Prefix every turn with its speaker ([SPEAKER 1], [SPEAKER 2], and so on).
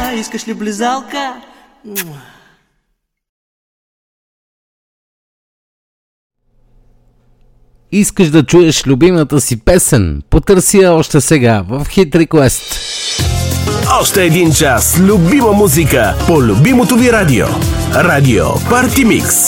[SPEAKER 1] искаш ли близалка?
[SPEAKER 2] Искаш да чуеш любимата си песен? Потърси я още сега в Hit Request.
[SPEAKER 3] Още един час любима музика по любимото ви радио. Радио Парти Микс.